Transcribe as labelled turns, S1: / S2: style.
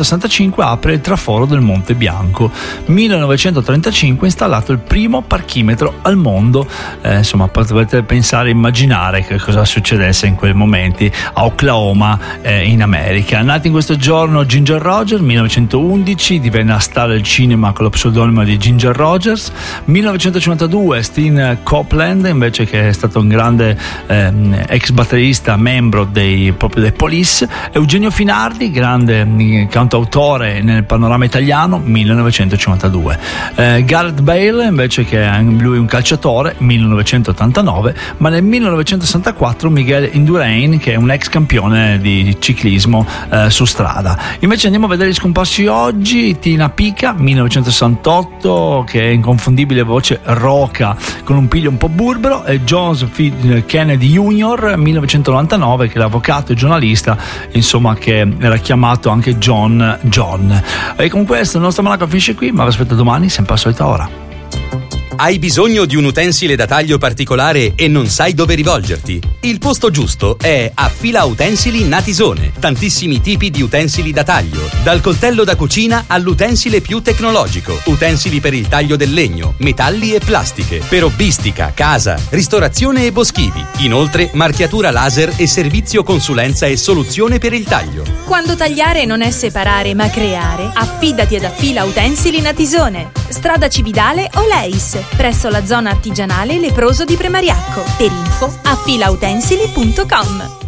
S1: 1965 apre il traforo del Monte Bianco. 1935 installato il primo parchimetro al mondo. Insomma, potete pensare, immaginare che cosa succedesse in quei momenti a Oklahoma, in America. Nato in questo giorno Ginger Rogers, 1911 divenne star del cinema con lo pseudonimo di Ginger Rogers. 1952 Steen Copeland, invece, che è stato un grande ex batterista, membro proprio dei Police. Eugenio Finardi, grande cantautore nel panorama italiano, 1952. Gareth Bale, invece, che è lui un calciatore, 1989. Ma nel 1964 Miguel Indurain, che è un ex campione di ciclismo su strada. Invece andiamo a vedere gli scomparsi oggi. Tina Pica, 1968, che è inconfondibile voce roca con un piglio un po' burbero, e John F. Kennedy Jr., 1999, che è l'avvocato e giornalista, insomma, che era chiamato anche John. E con questo il nostro Monaco finisce qui, ma vi aspetto domani sempre alla solita ora.
S2: Hai bisogno di un utensile da taglio particolare e non sai dove rivolgerti? Il posto giusto è Affila Utensili Natisone. Tantissimi tipi di utensili da taglio, dal coltello da cucina all'utensile più tecnologico, utensili per il taglio del legno, metalli e plastiche, per hobbistica, casa, ristorazione e boschivi. Inoltre marchiatura laser e servizio consulenza e soluzione per il taglio.
S3: Quando tagliare non è separare ma creare, affidati ad Affila Utensili Natisone. Strada Cividale o Leis, presso la zona artigianale Leproso di Premariacco. Per info affilautensili.com.